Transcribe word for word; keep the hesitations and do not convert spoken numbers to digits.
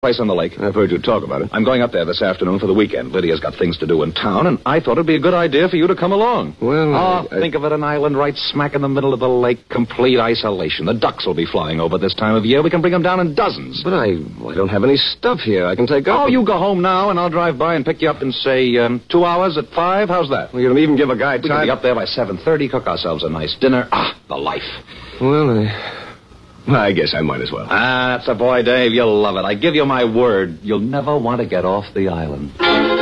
place on the lake. I've heard you talk about it. I'm going up there this afternoon for the weekend. Lydia's got things to do in town, and I thought it'd be a good idea for you to come along. Well, Oh, I, I... think of it, an island right smack in the middle of the lake, complete isolation. The ducks will be flying over this time of year. We can bring them down in dozens. But I, I don't have any stuff here I can take up. Oh, you go home now, and I'll drive by and pick you up in, say, um, two hours at five. How's that? Well, you don't even give a guy time. We can be up there by seven thirty, cook ourselves a nice dinner. Ah, the life. Well, I... Well, I guess I might as well. Ah, that's a boy, Dave. You'll love it. I give you my word. You'll never want to get off the island.